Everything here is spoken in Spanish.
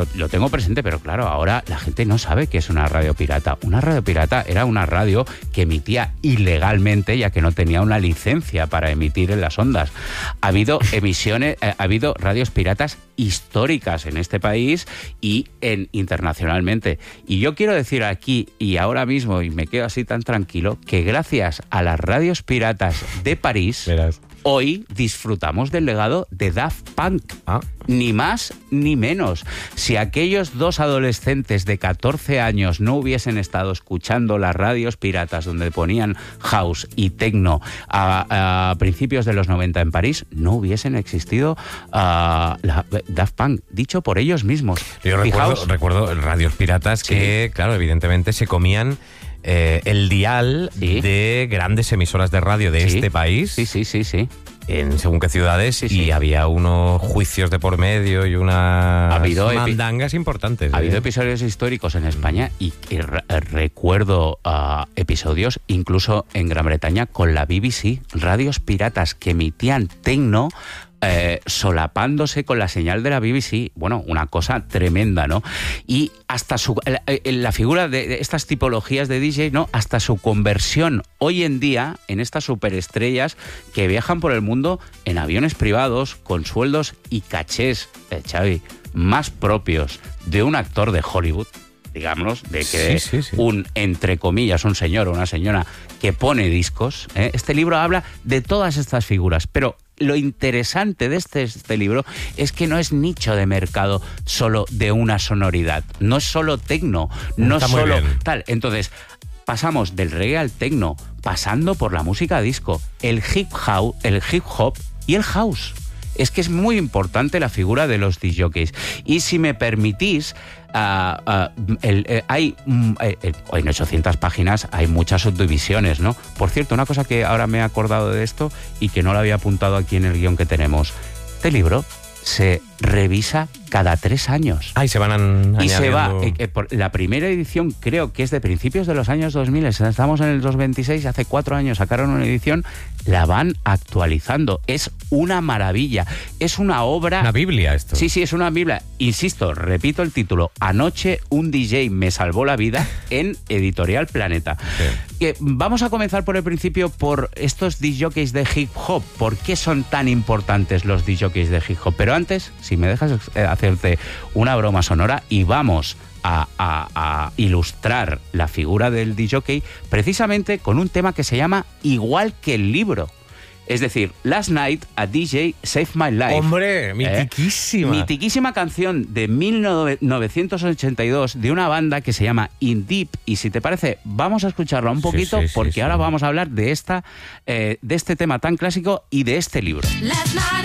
lo tengo presente, pero claro, ahora la gente no sabe qué es una radio pirata. Una radio pirata era una radio que emitía ilegalmente, ya que no tenía una licencia para emitir en las ondas. Ha habido emisiones, ha habido radios piratas históricas en este país y internacionalmente. Y yo quiero decir aquí y ahora mismo, y me quedo así tan tranquilo, que gracias a las radios piratas de París, hoy disfrutamos del legado de Daft Punk. Ni más ni menos. Si aquellos dos adolescentes de 14 años no hubiesen estado escuchando las radios piratas donde ponían house y techno a principios de los 90 en París, no hubiesen existido Daft Punk, dicho por ellos mismos. Yo recuerdo radios piratas que, claro, evidentemente se comían el dial de grandes emisoras de radio de este país. Sí. En según qué ciudades, y había unos juicios de por medio y unas mandangas importantes. Ha habido episodios históricos en España y recuerdo episodios incluso en Gran Bretaña con la BBC, radios piratas que emitían techno, solapándose con la señal de la BBC. Bueno, una cosa tremenda, ¿no? Y hasta la figura de estas tipologías de DJ, ¿no? Hasta su conversión hoy en día en estas superestrellas que viajan por el mundo en aviones privados con sueldos y cachés, Xavi, más propios de un actor de Hollywood, digamos, de que un, entre comillas, un señor o una señora que pone discos. Este libro habla de todas estas figuras, pero lo interesante de este libro es que no es nicho de mercado solo de una sonoridad, no es solo techno, no es solo tal. Entonces, pasamos del reggae al techno, pasando por la música disco, el hip hop y el house. Es que es muy importante la figura de los DJs. Y si me permitís, hay en 800 páginas hay muchas subdivisiones, ¿no? Por cierto, una cosa que ahora me he acordado de esto y que no lo había apuntado aquí en el guión que tenemos. Este libro se revisa cada 3 años. Y se van añadiendo. Y se va. La primera edición creo que es de principios de los años 2000. Estamos en el 2026, hace 4 años sacaron una edición, la van actualizando. Es una maravilla. Es una obra... Una Biblia esto. Sí, es una Biblia. Insisto, repito el título. Anoche un DJ me salvó la vida, en Editorial Planeta. Vamos a comenzar por el principio, por estos DJs de hip hop. ¿Por qué son tan importantes los DJs de hip hop? Pero antes, si me dejas hacerte una broma sonora, y vamos a ilustrar la figura del DJ precisamente con un tema que se llama igual que el libro. Es decir, Last Night a DJ Saved My Life. ¡Hombre! Mitiquísima. Mitiquísima canción de 1982 de una banda que se llama In Deep. Y si te parece, vamos a escucharla un poquito, porque ahora vamos a hablar de este tema tan clásico y de este libro.